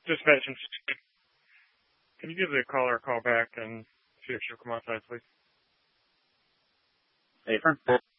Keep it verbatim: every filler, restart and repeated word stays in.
Just mentioned, can you give the caller a call back and see if she'll come outside, please? Affirm.